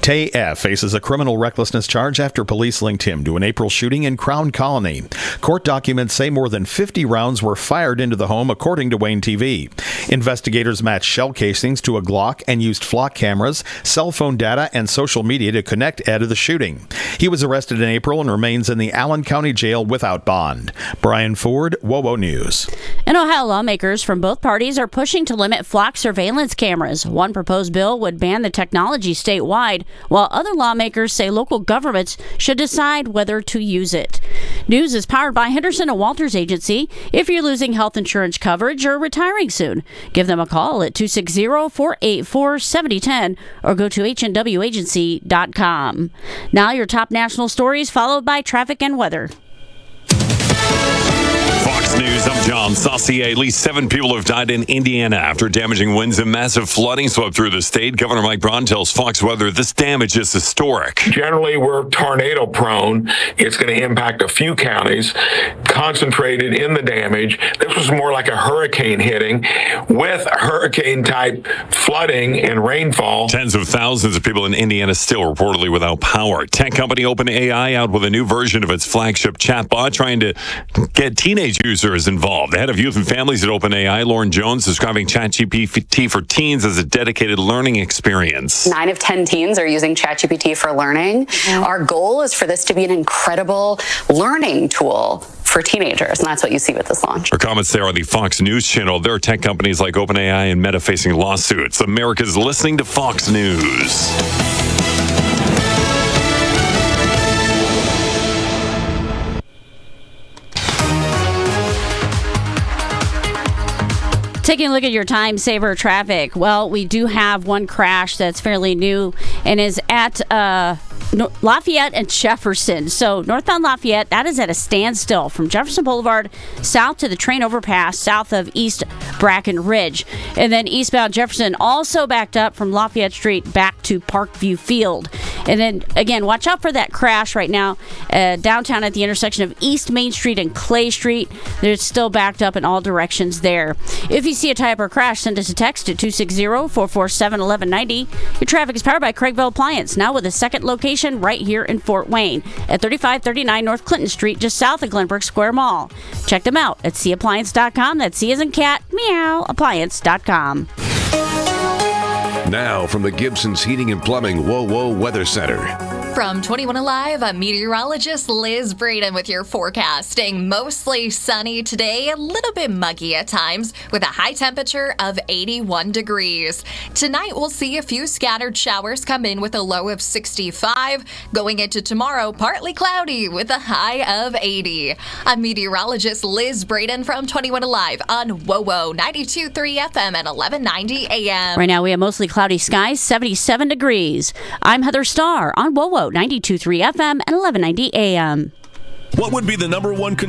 Tay F. faces a criminal recklessness charge after police linked him to an April shooting in Crown Colony. Court documents say more than 50 rounds were fired into the home, according to Wayne TV. Investigators matched shell casings to a Glock and used flock cameras, cell phone data, and social media to connect Ed to the shooting. He was arrested in April and remains in the Allen County Jail without bond. Brian Ford, WOWO News. And Ohio lawmakers from both parties are pushing to limit flock surveillance cameras. One proposed bill would ban the technology statewide, while other lawmakers say local governments should decide whether to use it. News is powered by Henderson and Walters Agency. If you're losing health insurance coverage or retiring soon, give them a call at 260-484-7010 or go to hnwagency.com. Now your top national stories, followed by traffic and weather. Fox News, I'm John Saucier. At least 7 people have died in Indiana after damaging winds and massive flooding swept through the state. Governor Mike Braun tells Fox Weather this damage is historic. Generally, we're tornado prone. It's going to impact a few counties, concentrated in the damage. This was more like a hurricane hitting with hurricane type flooding and rainfall. Tens of thousands of people in Indiana still reportedly without power. Tech company OpenAI out with a new version of its flagship chatbot, trying to get teenage users involved. The head of youth and families at OpenAI, Lauren Jones, describing ChatGPT for teens as a dedicated learning experience. 9 of 10 teens are using ChatGPT for learning. Our goal is for this to be an incredible learning tool for teenagers, and that's what you see with this launch. Her comments there on the Fox News channel. There are tech companies like OpenAI and Meta facing lawsuits. America's listening to Fox News. Taking a look at your time saver traffic. Well, we do have one crash that's fairly new and is at Lafayette and Jefferson. So northbound Lafayette, that is at a standstill from Jefferson Boulevard south to the train overpass south of East Bracken Ridge. And then eastbound Jefferson also backed up from Lafayette Street back to Parkview Field. And then again, watch out for that crash right now downtown at the intersection of East Main Street and Clay Street. They're still backed up in all directions there. If you see a type or crash, send us a text at 260-447-1190. Your traffic is powered by Craigville Appliance, now with a second location right here in Fort Wayne at 3539 North Clinton Street, just south of Glenbrook Square Mall. Check them out at cappliance.com. That's C as in cat, meow, appliance.com. Now from the Gibson's Heating and Plumbing WOWO Weather Center. From 21 Alive, I'm meteorologist Liz Braden with your forecasting. Mostly sunny today, a little bit muggy at times, with a high temperature of 81 degrees. Tonight, we'll see a few scattered showers come in with a low of 65. Going into tomorrow, partly cloudy with a high of 80. I'm meteorologist Liz Braden from 21 Alive on WOWO 92.3 FM and 1190 AM. Right now, we have mostly cloudy skies, 77 degrees. I'm Heather Starr on WOWO 92.3 FM and 1190 AM. What would be the number one